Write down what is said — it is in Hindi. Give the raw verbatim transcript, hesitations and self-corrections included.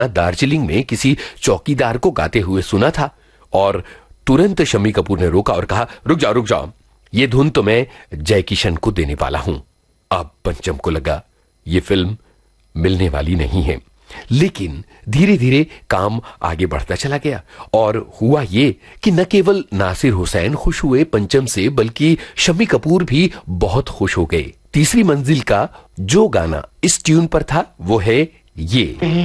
दार्जिलिंग में किसी चौकीदार को गाते हुए सुना था और तुरंत शम्मी कपूर ने रोका और कहा, रुक जाओ रुक जाओ, ये धुन तो मैं जय किशन को देने वाला हूं। अब पंचम को लगा ये फिल्म मिलने वाली नहीं है, लेकिन धीरे धीरे काम आगे बढ़ता चला गया और हुआ ये कि न केवल नासिर हुसैन खुश हुए पंचम से, बल्कि शम्मी कपूर भी बहुत खुश हो गए। तीसरी मंजिल का जो गाना इस ट्यून पर था वो है ये।